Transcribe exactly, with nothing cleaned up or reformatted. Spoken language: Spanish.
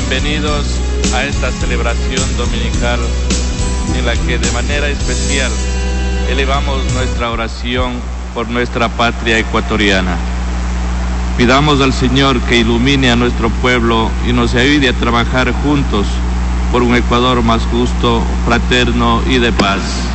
Bienvenidos a esta celebración dominical en la que de manera especial elevamos nuestra oración por nuestra patria ecuatoriana. Pidamos al Señor que ilumine a nuestro pueblo y nos ayude a trabajar juntos por un Ecuador más justo, fraterno y de paz.